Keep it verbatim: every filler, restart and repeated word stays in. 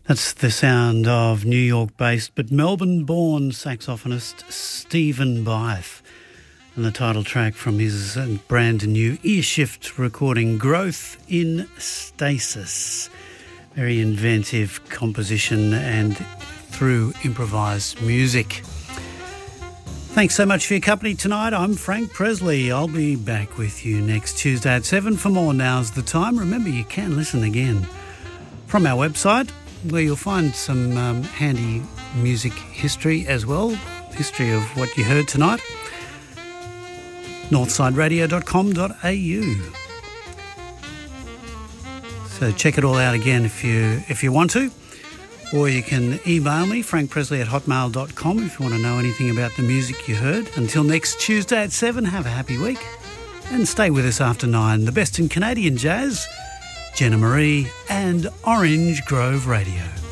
That's the sound of New York-based but Melbourne-born saxophonist Stephen Byth, and the title track from his brand new Earshift recording, Growth in Stasis. Very inventive composition and through improvised music. Thanks so much for your company tonight. I'm Frank Presley. I'll be back with you next Tuesday at seven for more Now's the Time. Remember, you can listen again from our website, where you'll find some um, handy music history as well, history of what you heard tonight, northside radio dot com dot a u. So check it all out again if you if you want to, or you can email me, frank presley at hotmail dot com, if you want to know anything about the music you heard. Until next Tuesday at seven, have a happy week and stay with us after nine. The best in Canadian jazz, Jenna Marie and Orange Grove Radio.